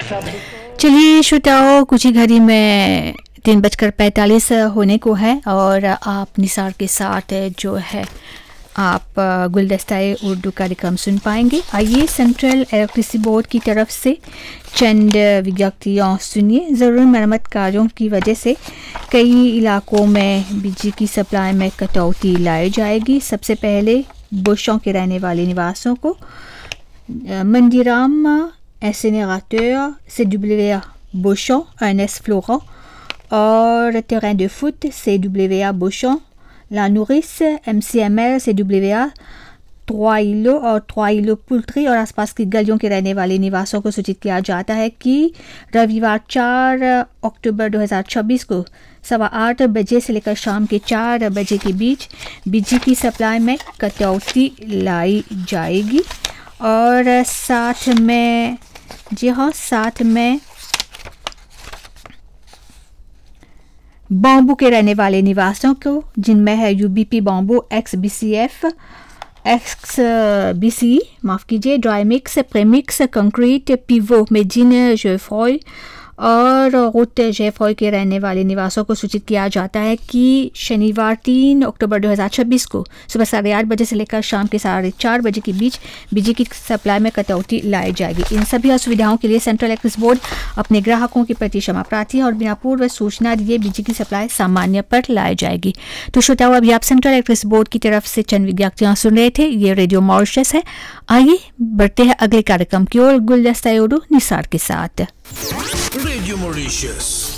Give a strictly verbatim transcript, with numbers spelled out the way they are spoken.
चलिए श्रोताओं, कुछ ही घड़ी में तीन बजकर पैंतालीस होने को है और आप निसार के साथ जो है आप गुलदस्ता-ए उर्दू कार्यक्रम सुन पाएंगे। आइए सेंट्रल इलेक्ट्रिसिटी बोर्ड की तरफ से चंद विज्ञप्तियाँ सुनिए। ज़रूरी मरम्मत कार्यों की वजह से कई इलाकों में बिजली की सप्लाई में कटौती लाई जाएगी। सबसे पहले बुशों के रहने वाले निवासियों को मंदिराम Incinérateur, C W A Beauchamp, Ernest Florent, और terrain de foot, C W A Beauchamp, La Nourrice, M C M L, C W A trois îlots और trois îlots poultry और आसपास की गलियों के रहने वाले निवासियों को सूचित किया जाता है कि रविवार चार अक्टूबर दो हज़ार छब्बीस को सवा आठ बजे से लेकर शाम के चार बजे के बीच बिजली की सप्लाई में कटौती लाई जाएगी। और साथ में जी हाँ साथ में बाम्बू के रहने वाले निवासियों को, जिनमें है यूबीपी bamboo, x BCF, x BC माफ़ कीजिए, ड्राई मिक्स, प्रेमिक्स, कंक्रीट, पिवो, मेजिन, जेफ्रॉय और रूट जेफ्रॉय के रहने वाले निवासियों को सूचित किया जाता है कि शनिवार तीन अक्टूबर दो हज़ार छब्बीस को सुबह साढ़े आठ बजे से लेकर शाम के साढ़े चार बजे के बीच बिजली की सप्लाई में कटौती लाई जाएगी। इन सभी असुविधाओं के लिए सेंट्रल इलेक्ट्रिसिटी बोर्ड अपने ग्राहकों के प्रति क्षमा प्रार्थी है और बिना पूर्व सूचना दिए बिजली की सप्लाई सामान्य पर लाई जाएगी। तो श्रोताओं, अभी आप सेंट्रल इलेक्ट्रिसिटी बोर्ड की तरफ से चंद विज्ञप्तियाँ सुन रहे थे। ये रेडियो मॉरिशस है। आइए बढ़ते हैं अगले कार्यक्रम की ओर गुलदस्ता-ए उर्दू निसार के साथ। Radio Mauritius.